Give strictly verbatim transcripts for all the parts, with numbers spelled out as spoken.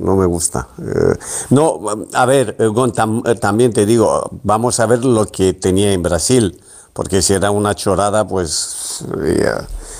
no me gusta. Eh, no, a ver, Gon, tam, también te digo, vamos a ver lo que tenía en Brasil, porque si era una chorada, pues eh,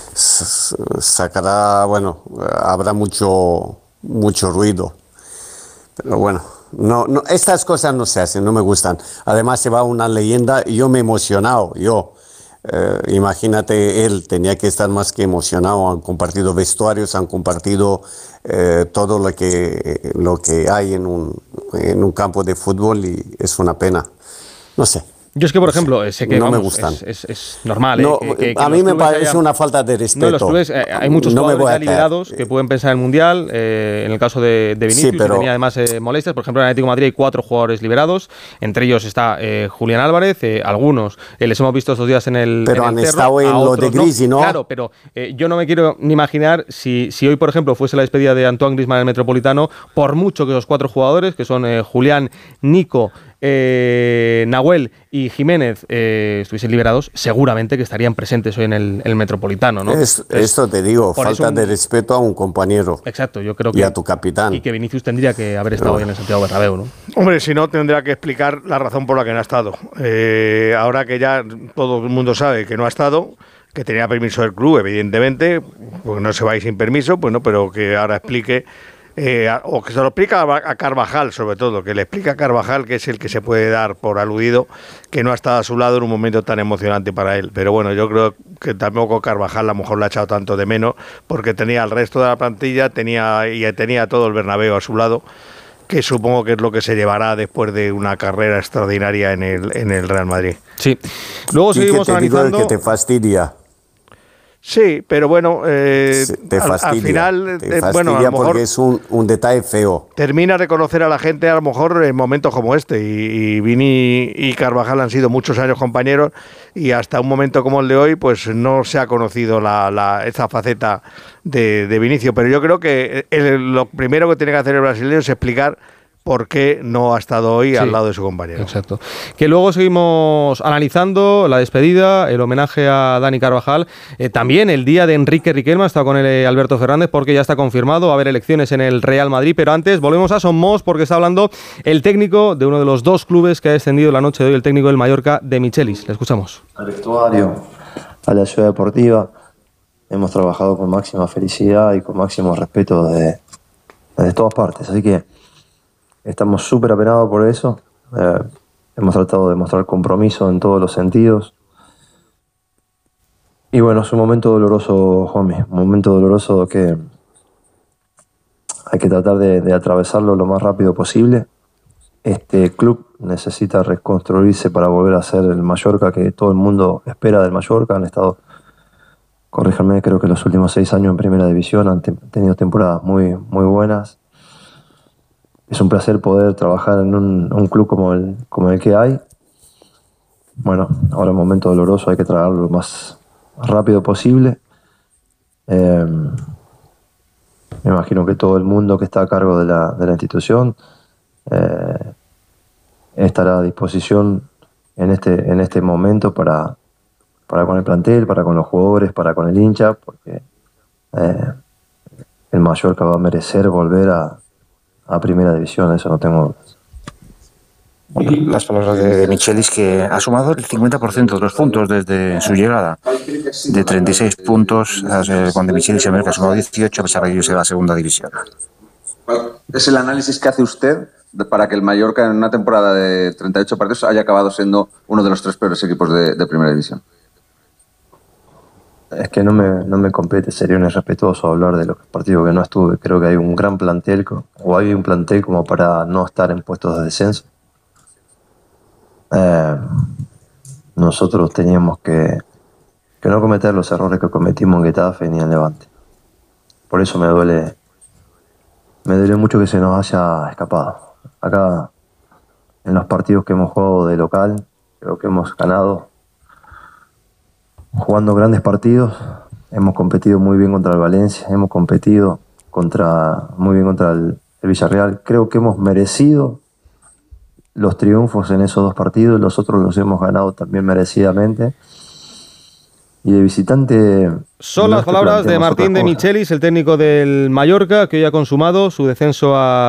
sacará, bueno, habrá mucho, mucho ruido. Pero bueno, no, no, estas cosas no se hacen, no me gustan. Además se va una leyenda y yo me he emocionado, yo. Eh, imagínate, él tenía que estar más que emocionado. Han compartido vestuarios, han compartido eh, todo lo que, lo que hay en un, en un campo de fútbol y es una pena. No sé. Yo es que, por ejemplo, sé que no vamos, me gustan. Es, es, es normal. No, eh, que, que, que a mí me parece hayan... una falta de respeto. No, los clubes, eh, hay muchos no jugadores liberados que pueden pensar en el Mundial. Eh, en el caso de, de Vinicius, sí, pero... que tenía además eh, molestias. Por ejemplo, en el Atlético de Madrid hay cuatro jugadores liberados. Entre ellos está eh, Julián Álvarez. Eh, algunos eh, les hemos visto estos días en el Pero en el han Cerro, estado en lo de Grisi, ¿no? Claro, pero eh, yo no me quiero ni imaginar si, si hoy, por ejemplo, fuese la despedida de Antoine Griezmann en el Metropolitano, por mucho que los cuatro jugadores, que son eh, Julián, Nico, Eh, Nahuel y Jiménez eh, estuviesen liberados, seguramente que estarían presentes hoy en el, el Metropolitano, ¿no? Es, Entonces, esto te digo, falta un... de respeto a un compañero. Exacto, yo creo que y a tu capitán. Y que Vinicius tendría que haber estado no. hoy en el Santiago Bernabéu, ¿no? Hombre, si no, tendrá que explicar la razón por la que no ha estado. Eh, ahora que ya todo el mundo sabe que no ha estado, que tenía permiso del club, evidentemente, porque no se va a ir sin permiso, pues no, pero que ahora explique. Eh, o que se lo explica a Carvajal, sobre todo, que le explica a Carvajal, que es el que se puede dar por aludido, que no ha estado a su lado en un momento tan emocionante para él. Pero bueno, yo creo que tampoco Carvajal a lo mejor le ha echado tanto de menos, porque tenía al resto de la plantilla, tenía y tenía todo el Bernabéu a su lado, que supongo que es lo que se llevará después de una carrera extraordinaria en el, en el Real Madrid. Sí. Luego seguimos ¿Y qué te analizando... digo que te fastidia? Sí, pero bueno, eh, te fastidia, al, al final, te eh, bueno, a lo mejor porque es un, un detalle feo. Termina de reconocer a la gente a lo mejor en momentos como este, y, y Vini y Carvajal han sido muchos años compañeros y hasta un momento como el de hoy pues no se ha conocido la, la, esta faceta de, de Vinicius, pero yo creo que el, lo primero que tiene que hacer el brasileño es explicar por qué no ha estado hoy sí, al lado de su compañero. Exacto. Que luego seguimos analizando la despedida, el homenaje a Dani Carvajal, eh, también el día de Enrique Riquelme, está con el Alberto Fernández porque ya está confirmado, va a haber elecciones en el Real Madrid, pero antes volvemos a Somos porque está hablando el técnico de uno de los dos clubes que ha descendido la noche de hoy, el técnico del Mallorca, de Michelis. Le escuchamos. Al vestuario, a la ciudad deportiva, hemos trabajado con máxima felicidad y con máximo respeto desde, desde todas partes, así que estamos súper apenados por eso. Eh, hemos tratado de mostrar compromiso en todos los sentidos. Y bueno, es un momento doloroso, Juanmi. Un momento doloroso que hay que tratar de, de atravesarlo lo más rápido posible. Este club necesita reconstruirse para volver a ser el Mallorca que todo el mundo espera del Mallorca. Han estado, corríjanme, creo que los últimos seis años en Primera División han te- tenido temporadas muy, muy buenas. Es un placer poder trabajar en un, un club como el, como el que hay. Bueno, ahora es un momento doloroso, hay que trabajarlo lo más rápido posible. Eh, me imagino que todo el mundo que está a cargo de la, de la institución eh, estará a disposición en este, en este momento para, para con el plantel, para con los jugadores, para con el hincha, porque eh, el Mallorca va a merecer volver a a Primera División, eso no tengo dudas. Bueno, las palabras de, de Michelis, que ha sumado el cincuenta por ciento de los puntos desde su llegada, de treinta y seis puntos, cuando Michelis en América ha sumado dieciocho, a pesar de que ellos en la segunda división. ¿Es el análisis que hace usted para que el Mallorca en una temporada de treinta y ocho partidos haya acabado siendo uno de los tres peores equipos de, de Primera División? Es que no me, no me compete, sería un irrespetuoso hablar de los partidos que no estuve. Creo que hay un gran plantel, o hay un plantel como para no estar en puestos de descenso. Eh, nosotros teníamos que, que no cometer los errores que cometimos en Getafe ni en Levante. Por eso me duele, me duele mucho que se nos haya escapado. Acá, en los partidos que hemos jugado de local, creo que hemos ganado jugando grandes partidos. Hemos competido muy bien contra el Valencia, hemos competido contra, muy bien contra el, el Villarreal. Creo que hemos merecido los triunfos en esos dos partidos, los otros los hemos ganado también merecidamente. Y de visitante... Son no las es que palabras de Martín de cosa. Michelis, el técnico del Mallorca, que hoy ha consumado su descenso a